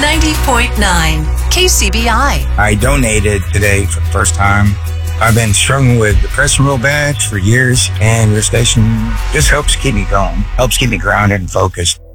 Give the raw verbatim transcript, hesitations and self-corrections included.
ninety point nine K C B I. I donated today for the first time. I've been struggling with depression real bad for years, and your station just helps keep me going, helps keep me grounded and focused.